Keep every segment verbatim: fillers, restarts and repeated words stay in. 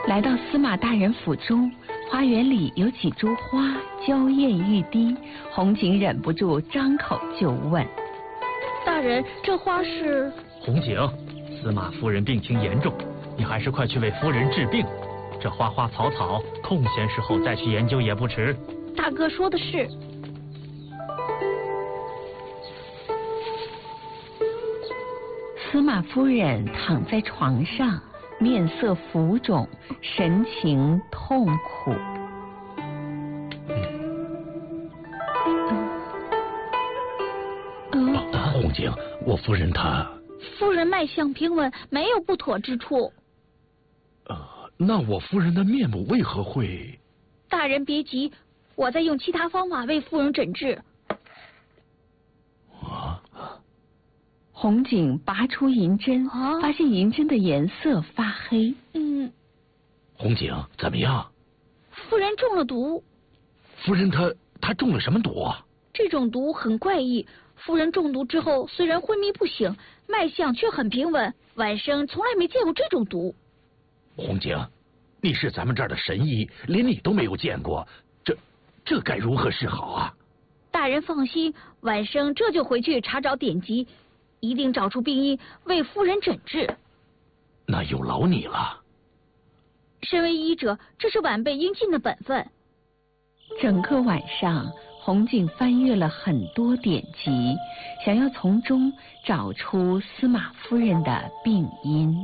来到司马大人府中，花园里有几株花娇艳欲滴，红景忍不住张口就问： 大人，这花是？ 红景，司马夫人病情严重，你还是快去为夫人治病。这花花草草，空闲时候再去研究也不迟。 大哥说的是。 司马夫人躺在床上，面色浮肿，神情痛苦。 嗯呃、红景，我夫人她…… 夫人脉象平稳，没有不妥之处。 呃，那我夫人的面目为何会…… 大人别急，我在用其他方法为夫人诊治。 啊！ 红景拔出银针， 啊、 发现银针的颜色发黑。 嗯。 红景怎么样？ 夫人中了毒。 夫人她她中了什么毒啊？ 这种毒很怪异。夫人中毒之后，虽然昏迷不醒，脉象却很平稳。晚生从来没见过这种毒。 红景，你是咱们这儿的神医，连你都没有见过，这这该如何是好啊？ 大人放心，晚生这就回去查找典籍，一定找出病因，为夫人诊治。 那有劳你了。 身为医者，这是晚辈应尽的本分。 整个晚上，红景翻阅了很多典籍，想要从中找出司马夫人的病因。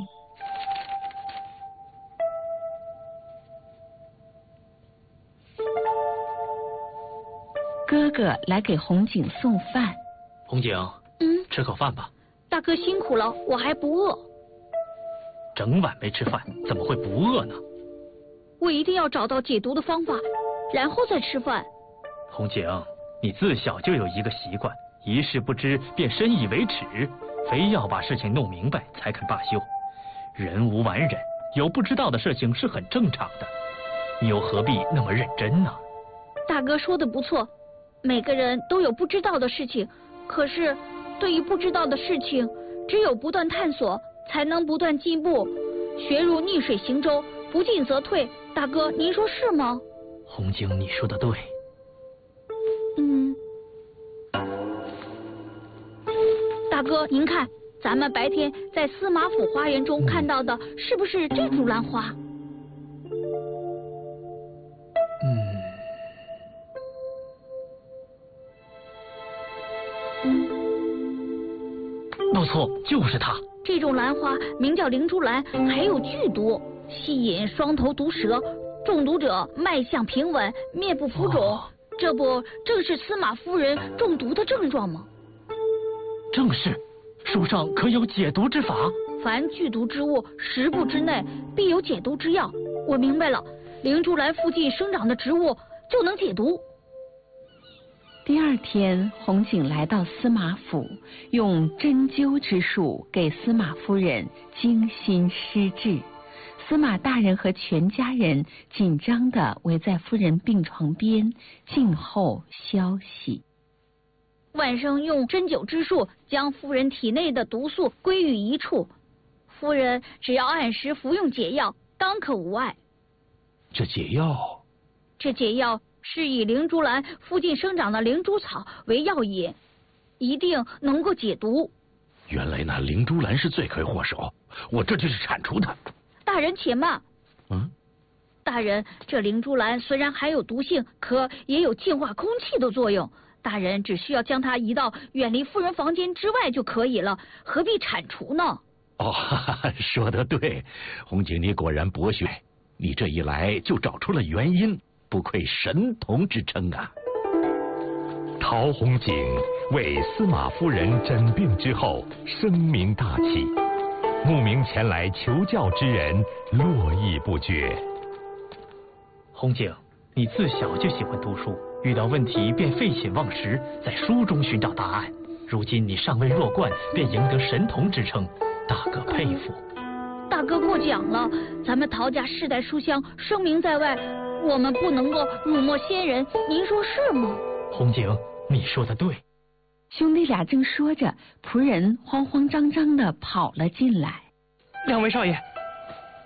哥哥来给红景送饭。 红景， 嗯， 吃口饭吧。 大哥辛苦了，我还不饿。 整晚没吃饭，怎么会不饿呢？ 我一定要找到解毒的方法，然后再吃饭。 红景，你自小就有一个习惯，一事不知便深以为耻，非要把事情弄明白才肯罢休。人无完人，有不知道的事情是很正常的，你又何必那么认真呢？ 大哥说的不错，每个人都有不知道的事情，可是对于不知道的事情，只有不断探索，才能不断进步。学如逆水行舟，不进则退。大哥，您说是吗？ 红景，你说的对。 嗯。大哥，您看，咱们白天在司马府花园中看到的，是不是这株兰花？ 不错，就是它。 这种兰花名叫灵珠兰，还有剧毒，吸引双头毒蛇，中毒者脉象平稳，面部浮肿。哦、这不正是司马夫人中毒的症状吗？ 正是。书上可有解毒之法？ 凡剧毒之物，十步之内必有解毒之药。我明白了，灵珠兰附近生长的植物就能解毒。 第二天，红景来到司马府，用针灸之术给司马夫人精心施治。司马大人和全家人紧张地围在夫人病床边，静候消息。 晚生用针灸之术将夫人体内的毒素归于一处，夫人只要按时服用解药，当可无碍。 这解药？ 这解药是以灵珠兰附近生长的灵珠草为药引，一定能够解毒。 原来那灵珠兰是罪魁祸首，我这就是铲除它。 大人且慢。 嗯。 大人，这灵珠兰虽然含有毒性，可也有净化空气的作用。大人只需要将它移到远离夫人房间之外就可以了，何必铲除呢？ 哦，哈哈，说得对，红景，你果然博学，你这一来就找出了原因，不愧神童之称啊！ 陶红景为司马夫人诊病之后，声名大起，慕名前来求教之人络绎不绝。 红景，你自小就喜欢读书，遇到问题便废寝忘食，在书中寻找答案。如今你尚未弱冠，便赢得神童之称，大哥佩服。 大哥过奖了，咱们陶家世代书香，声名在外，我们不能够辱没先人，您说是吗？ 红景，你说的对。 兄弟俩正说着，仆人慌慌张张地跑了进来。 两位少爷，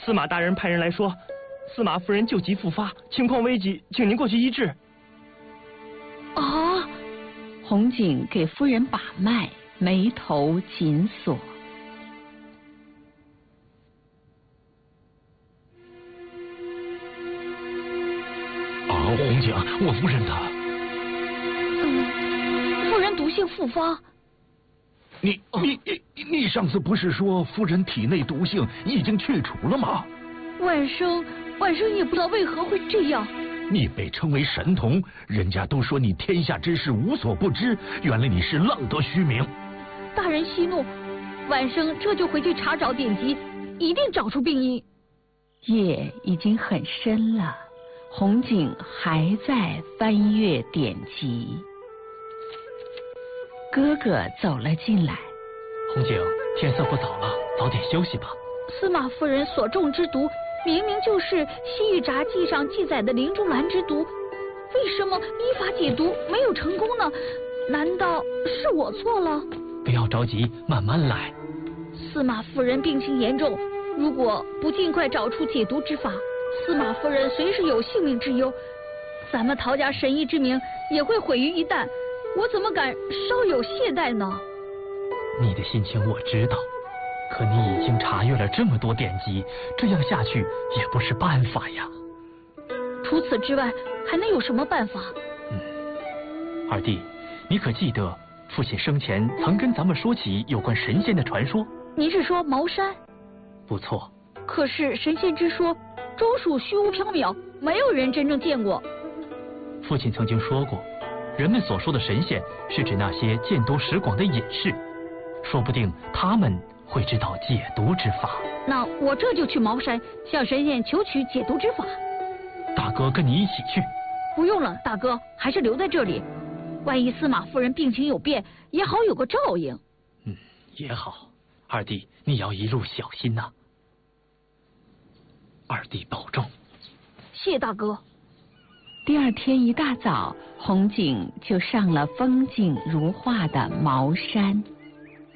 司马大人派人来说，司马夫人旧疾复发，情况危急，请您过去医治。 啊！ 红景给夫人把脉，眉头紧锁。 啊，红景，我夫人她…… 嗯，夫人毒性复发。 你你你你上次不是说夫人体内毒性已经去除了吗？ 晚生晚生也不知道为何会这样。 你被称为神童，人家都说你天下之事无所不知，原来你是浪得虚名。 大人息怒，晚生这就回去查找典籍，一定找出病因。 夜已经很深了，红景还在翻阅典籍。哥哥走了进来。 红景，天色不早了，早点休息吧。 司马夫人所中之毒，明明就是《西域札记》上记载的灵珠兰之毒，为什么依法解毒没有成功呢？难道是我错了？ 不要着急，慢慢来。 司马夫人病情严重，如果不尽快找出解毒之法，司马夫人随时有性命之忧，咱们陶家神医之名也会毁于一旦。我怎么敢稍有懈怠呢？ 你的心情我知道，可你已经查阅了这么多典籍，这样下去也不是办法呀。 除此之外，还能有什么办法？ 嗯，二弟，你可记得父亲生前曾跟咱们说起有关神仙的传说？ 您是说茅山？ 不错。 可是神仙之说终属虚无缥缈，没有人真正见过。 父亲曾经说过，人们所说的神仙是指那些见多识广的隐士，说不定他们会知道解毒之法。 那我这就去茅山向神仙求取解毒之法。 大哥跟你一起去。 不用了，大哥还是留在这里，万一司马夫人病情有变，也好有个照应。 嗯，也好。二弟，你要一路小心呐。二弟保重。 谢大哥。 第二天一大早，红景就上了风景如画的茅山。